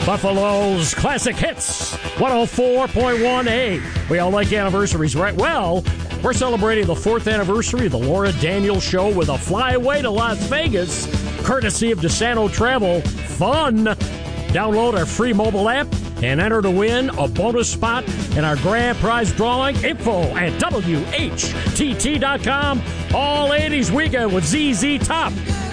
Buffalo's Classic Hits, 104.1A. We all like anniversaries, right? Well, we're celebrating the 4th anniversary of the Laura Daniels Show with a flyaway to Las Vegas, courtesy of DeSanto Travel. Fun! Download our free mobile app and enter to win a bonus spot in our grand prize drawing. Info at WHTT.com. All 80s weekend with ZZ Top.